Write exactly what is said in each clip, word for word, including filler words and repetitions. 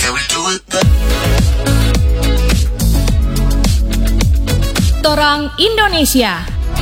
Torang Indonesia.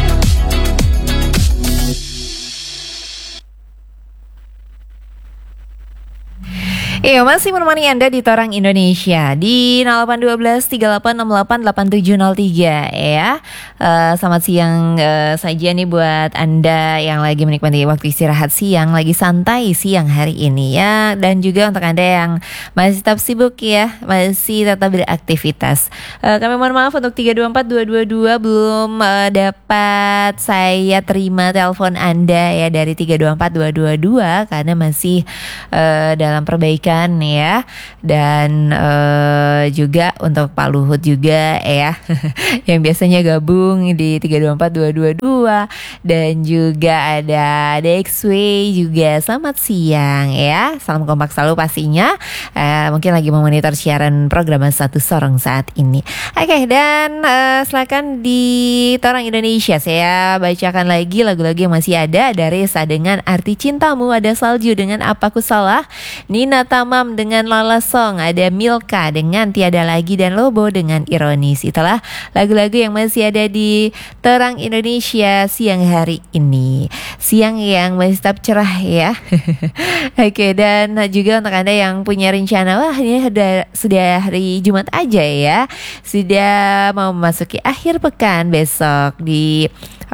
Iya, masih menemani Anda di Torang Indonesia di nol delapan satu dua tiga delapan enam delapan delapan tujuh nol tiga ya. Uh, selamat siang uh, saja nih buat Anda yang lagi menikmati waktu istirahat siang, lagi santai siang hari ini ya. Dan juga untuk Anda yang masih tetap sibuk ya, masih tetap beraktivitas. Uh, kami mohon maaf untuk tiga dua empat dua dua dua belum uh, dapat saya terima telepon Anda ya dari tiga dua empat dua dua dua karena masih uh, dalam perbaikan ya. Dan uh, juga untuk Pak Luhut juga ya yang biasanya gabung di tiga dua empat dua dua dua. Dan juga ada Dexway juga. Selamat siang ya. Salam kompak selalu pastinya. uh, Mungkin lagi memonitor siaran program Satu Sorong saat ini. Oke, okay, dan uh, silakan di Torang Indonesia saya bacakan lagi lagu-lagu yang masih ada. Ada Resa dengan Arti Cintamu, ada Salju dengan Apaku Salah, Nina Tamam dengan Lala Song, ada Milka dengan Tiada Lagi, dan Lobo dengan Ironis. Itulah lagu-lagu yang masih ada di Terang Indonesia siang hari ini. Siang yang masih tetap cerah ya. Oke, dan juga untuk Anda yang punya rencana, wah ini sudah, sudah hari Jumat aja ya, sudah mau memasuki akhir pekan besok di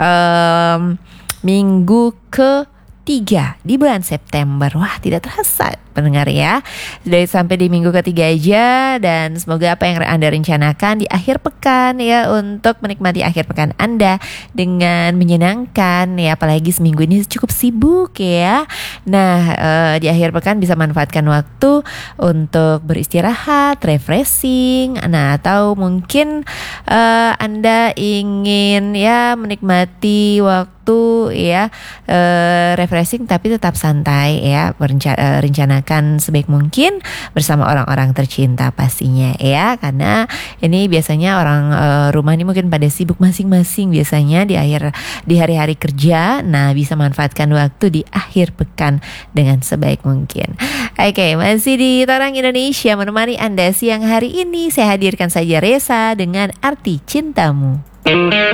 um, minggu ke tiga di bulan September. Wah, tidak terasa pendengar ya. Sudah sampai di minggu ketiga aja. Dan semoga apa yang Anda rencanakan di akhir pekan ya, untuk menikmati akhir pekan Anda dengan menyenangkan ya. Apalagi seminggu ini cukup sibuk ya. Nah, uh, di akhir pekan bisa manfaatkan waktu untuk beristirahat, refreshing. Nah, atau mungkin uh, Anda ingin ya menikmati waktu ya uh, refreshing tapi tetap santai ya. Berenca- uh, rencanakan sebaik mungkin bersama orang-orang tercinta pastinya ya, karena ini biasanya orang uh, rumah ini mungkin pada sibuk masing-masing biasanya di akhir di hari-hari kerja. Nah, bisa manfaatkan waktu di akhir pekan dengan sebaik mungkin. Oke, okay, masih di Torang Indonesia menemani Anda siang hari ini. Saya hadirkan saja Resa dengan Arti Cintamu.